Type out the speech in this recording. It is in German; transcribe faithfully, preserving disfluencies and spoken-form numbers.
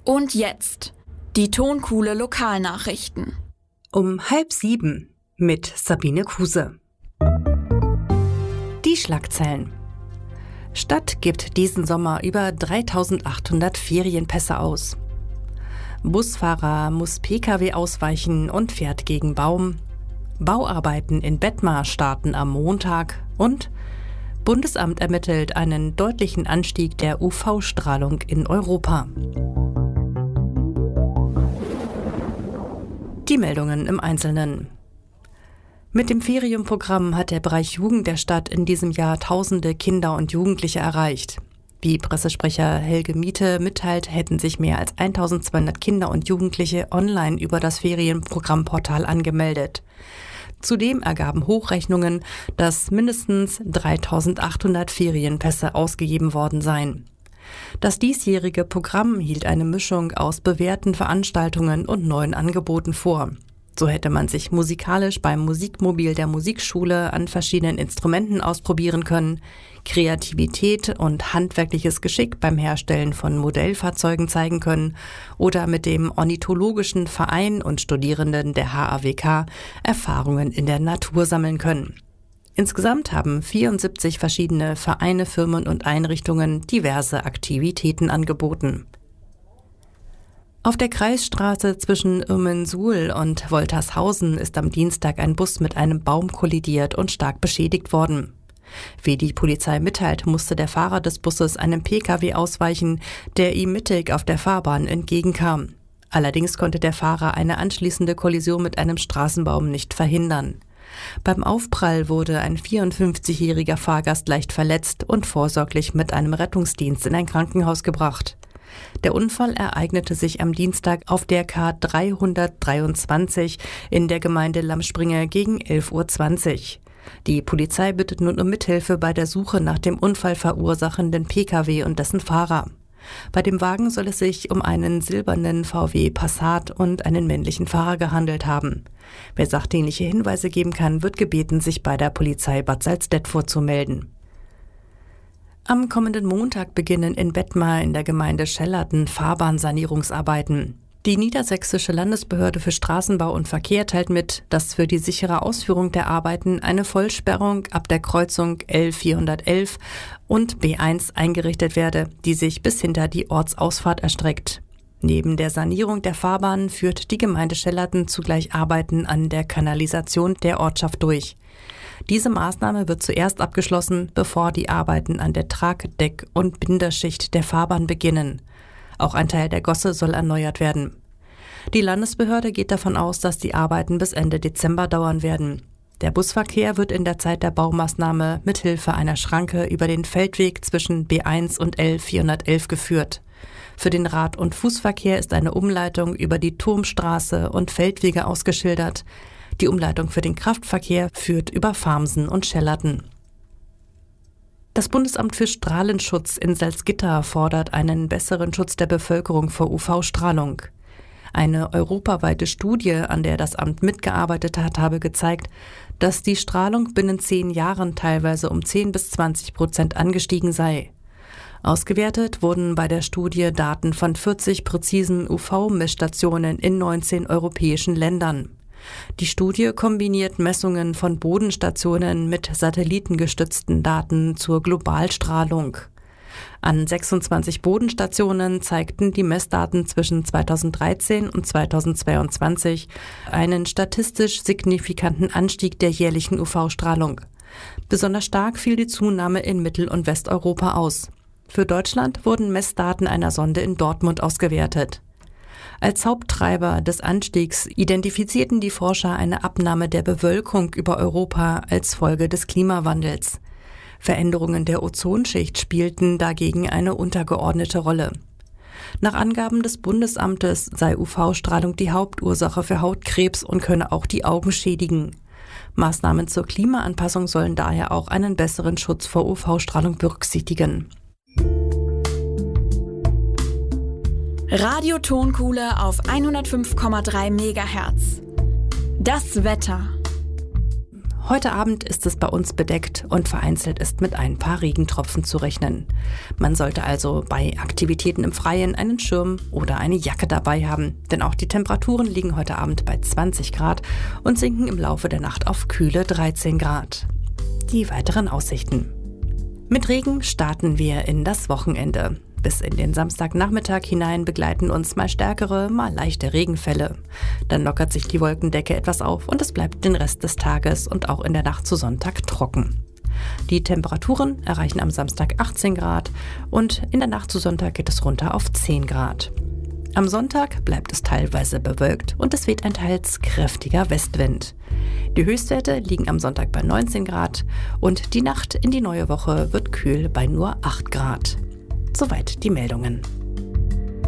Und jetzt die Tonkuhle Lokalnachrichten. Um halb sieben mit Sabine Kuse. Die Schlagzeilen. Stadt gibt diesen Sommer über dreitausendachthundert Ferienpässe aus. Busfahrer muss P K W ausweichen und fährt gegen Baum. Bauarbeiten in Bettmar starten am Montag und Bundesamt ermittelt einen deutlichen Anstieg der U V-Strahlung in Europa. Die Meldungen im Einzelnen. Mit dem Ferienprogramm hat der Bereich Jugend der Stadt in diesem Jahr tausende Kinder und Jugendliche erreicht. Wie Pressesprecher Helge Miete mitteilt, hätten sich mehr als eintausendzweihundert Kinder und Jugendliche online über das Ferienprogrammportal angemeldet. Zudem ergaben Hochrechnungen, dass mindestens dreitausendachthundert Ferienpässe ausgegeben worden seien. Das diesjährige Programm hielt eine Mischung aus bewährten Veranstaltungen und neuen Angeboten vor. So hätte man sich musikalisch beim Musikmobil der Musikschule an verschiedenen Instrumenten ausprobieren können, Kreativität und handwerkliches Geschick beim Herstellen von Modellfahrzeugen zeigen können oder mit dem Ornithologischen Verein und Studierenden der H A W K Erfahrungen in der Natur sammeln können. Insgesamt haben vierundsiebzig verschiedene Vereine, Firmen und Einrichtungen diverse Aktivitäten angeboten. Auf der Kreisstraße zwischen Irmensul und Woltershausen ist am Dienstag ein Bus mit einem Baum kollidiert und stark beschädigt worden. Wie die Polizei mitteilt, musste der Fahrer des Busses einem P K W ausweichen, der ihm mittig auf der Fahrbahn entgegenkam. Allerdings konnte der Fahrer eine anschließende Kollision mit einem Straßenbaum nicht verhindern. Beim Aufprall wurde ein vierundfünfzigjähriger Fahrgast leicht verletzt und vorsorglich mit einem Rettungsdienst in ein Krankenhaus gebracht. Der Unfall ereignete sich am Dienstag auf der K dreihundertdreiundzwanzig in der Gemeinde Lammspringe gegen elf Uhr zwanzig. Die Polizei bittet nun um Mithilfe bei der Suche nach dem unfallverursachenden P K W und dessen Fahrer. Bei dem Wagen soll es sich um einen silbernen V W Passat und einen männlichen Fahrer gehandelt haben. Wer sachdienliche Hinweise geben kann, wird gebeten, sich bei der Polizei Bad Salzdett vorzumelden. Am kommenden Montag beginnen in Bettmar in der Gemeinde Schellerten Fahrbahnsanierungsarbeiten. Die Niedersächsische Landesbehörde für Straßenbau und Verkehr teilt mit, dass für die sichere Ausführung der Arbeiten eine Vollsperrung ab der Kreuzung L vierhundertelf und B eins eingerichtet werde, die sich bis hinter die Ortsausfahrt erstreckt. Neben der Sanierung der Fahrbahn führt die Gemeinde Schellerten zugleich Arbeiten an der Kanalisation der Ortschaft durch. Diese Maßnahme wird zuerst abgeschlossen, bevor die Arbeiten an der Trag-, Deck- und Binderschicht der Fahrbahn beginnen. Auch ein Teil der Gosse soll erneuert werden. Die Landesbehörde geht davon aus, dass die Arbeiten bis Ende Dezember dauern werden. Der Busverkehr wird in der Zeit der Baumaßnahme mithilfe einer Schranke über den Feldweg zwischen B eins und L vierhundertelf geführt. Für den Rad- und Fußverkehr ist eine Umleitung über die Turmstraße und Feldwege ausgeschildert. Die Umleitung für den Kraftverkehr führt über Farmsen und Schellerten. Das Bundesamt für Strahlenschutz in Salzgitter fordert einen besseren Schutz der Bevölkerung vor U V-Strahlung. Eine europaweite Studie, an der das Amt mitgearbeitet hat, habe gezeigt, dass die Strahlung binnen zehn Jahren teilweise um zehn bis zwanzig Prozent angestiegen sei. Ausgewertet wurden bei der Studie Daten von vierzig präzisen U V-Messstationen in neunzehn europäischen Ländern. Die Studie kombiniert Messungen von Bodenstationen mit satellitengestützten Daten zur Globalstrahlung. An sechsundzwanzig Bodenstationen zeigten die Messdaten zwischen zweitausenddreizehn und zweitausendzweiundzwanzig einen statistisch signifikanten Anstieg der jährlichen U V-Strahlung. Besonders stark fiel die Zunahme in Mittel- und Westeuropa aus. Für Deutschland wurden Messdaten einer Sonde in Dortmund ausgewertet. Als Haupttreiber des Anstiegs identifizierten die Forscher eine Abnahme der Bewölkung über Europa als Folge des Klimawandels. Veränderungen der Ozonschicht spielten dagegen eine untergeordnete Rolle. Nach Angaben des Bundesamtes sei U V-Strahlung die Hauptursache für Hautkrebs und könne auch die Augen schädigen. Maßnahmen zur Klimaanpassung sollen daher auch einen besseren Schutz vor U V-Strahlung berücksichtigen. Radio Tonkuhle auf hundertfünf Komma drei Megahertz. Das Wetter. Heute Abend ist es bei uns bedeckt und vereinzelt ist mit ein paar Regentropfen zu rechnen. Man sollte also bei Aktivitäten im Freien einen Schirm oder eine Jacke dabei haben, denn auch die Temperaturen liegen heute Abend bei zwanzig Grad und sinken im Laufe der Nacht auf kühle dreizehn Grad. Die weiteren Aussichten. Mit Regen starten wir in das Wochenende. Bis in den Samstagnachmittag hinein begleiten uns mal stärkere, mal leichte Regenfälle. Dann lockert sich die Wolkendecke etwas auf und es bleibt den Rest des Tages und auch in der Nacht zu Sonntag trocken. Die Temperaturen erreichen am Samstag achtzehn Grad und in der Nacht zu Sonntag geht es runter auf zehn Grad. Am Sonntag bleibt es teilweise bewölkt und es weht ein teils kräftiger Westwind. Die Höchstwerte liegen am Sonntag bei neunzehn Grad und die Nacht in die neue Woche wird kühl bei nur acht Grad. Soweit die Meldungen.